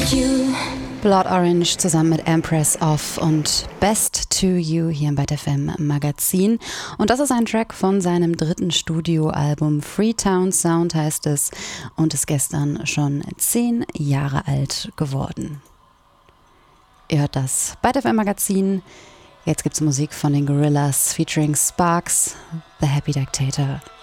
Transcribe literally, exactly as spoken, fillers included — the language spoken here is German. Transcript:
Blood Orange zusammen mit Empress of und Best to You hier im Byte F M Magazin. Und das ist ein Track von seinem dritten Studioalbum Freetown Sound heißt es und ist gestern schon zehn Jahre alt geworden. Ihr hört das Byte F M Magazin. Jetzt gibt's Musik von den Gorillaz featuring Sparks, The Happy Dictator.